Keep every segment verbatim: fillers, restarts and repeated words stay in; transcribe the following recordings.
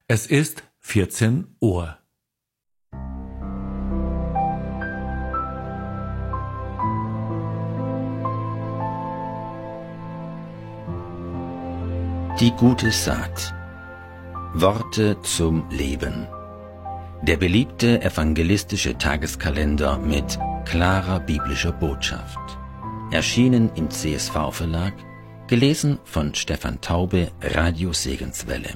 Es ist vierzehn Uhr. Die gute Saat. Worte zum Leben. Der beliebte evangelistische Tageskalender mit klarer biblischer Botschaft. Erschienen im C S V-Verlag, gelesen von Stefan Taube, Radio Segenswelle.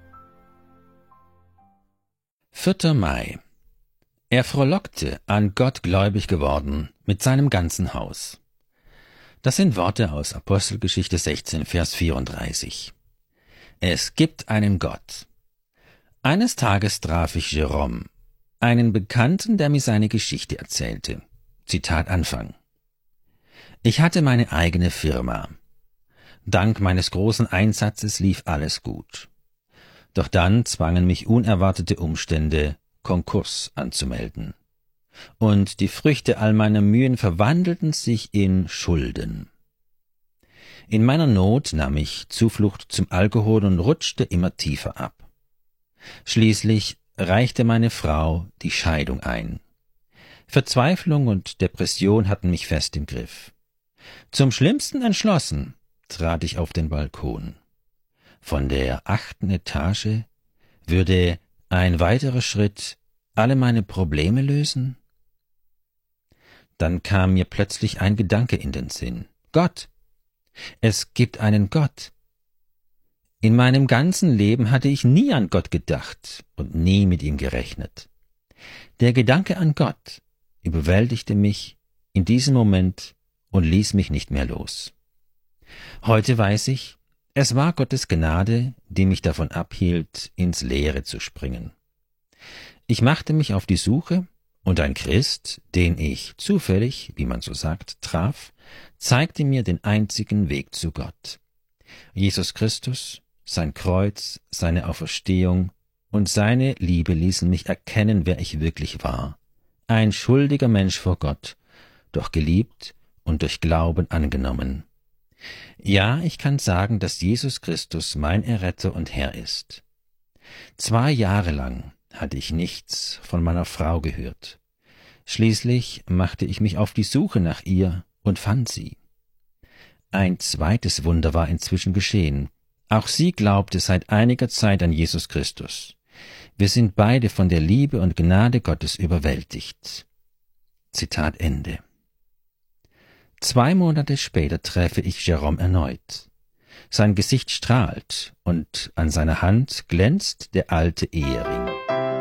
vierter Mai. Er frohlockte, an Gott gläubig geworden, mit seinem ganzen Haus. Das sind Worte aus Apostelgeschichte sechzehn, Vers vierunddreißig. Es gibt einen Gott. Eines Tages traf ich Jerome, einen Bekannten, der mir seine Geschichte erzählte. Zitat Anfang. Ich hatte meine eigene Firma. Dank meines großen Einsatzes lief alles gut. Doch dann zwangen mich unerwartete Umstände, Konkurs anzumelden. Und die Früchte all meiner Mühen verwandelten sich in Schulden. In meiner Not nahm ich Zuflucht zum Alkohol und rutschte immer tiefer ab. Schließlich reichte meine Frau die Scheidung ein. Verzweiflung und Depression hatten mich fest im Griff. Zum Schlimmsten entschlossen trat ich auf den Balkon. Von der achten Etage würde ein weiterer Schritt alle meine Probleme lösen? Dann kam mir plötzlich ein Gedanke in den Sinn. Gott! Es gibt einen Gott. In meinem ganzen Leben hatte ich nie an Gott gedacht und nie mit ihm gerechnet. Der Gedanke an Gott überwältigte mich in diesem Moment und ließ mich nicht mehr los. Heute weiß ich, es war Gottes Gnade, die mich davon abhielt, ins Leere zu springen. Ich machte mich auf die Suche, und ein Christ, den ich zufällig, wie man so sagt, traf, zeigte mir den einzigen Weg zu Gott. Jesus Christus, sein Kreuz, seine Auferstehung und seine Liebe ließen mich erkennen, wer ich wirklich war. Ein schuldiger Mensch vor Gott, doch geliebt und durch Glauben angenommen. Ja, ich kann sagen, dass Jesus Christus mein Erretter und Herr ist. Zwei Jahre lang hatte ich nichts von meiner Frau gehört. Schließlich machte ich mich auf die Suche nach ihr und fand sie. Ein zweites Wunder war inzwischen geschehen. Auch sie glaubte seit einiger Zeit an Jesus Christus. Wir sind beide von der Liebe und Gnade Gottes überwältigt. Zitat Ende. Zwei Monate später treffe ich Jerome erneut. Sein Gesicht strahlt und an seiner Hand glänzt der alte Ehering.